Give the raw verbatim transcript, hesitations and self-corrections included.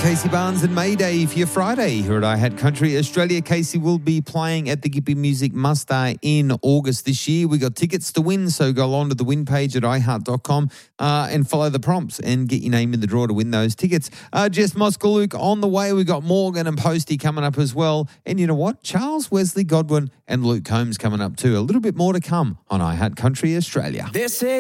Casey Barnes and Mayday for your Friday here at iHat Country Australia. Casey will be playing at the Gippy Music Muster in August this year. We got tickets to win, so go along to the win page at i heart dot com uh, and follow the prompts and get your name in the draw to win those tickets. Uh, Jess Moskaluk on the way. We got Morgan and Posty coming up as well. And you know what? Charles Wesley Godwin and Luke Combs coming up too. A little bit more to come on iHat Country Australia. They say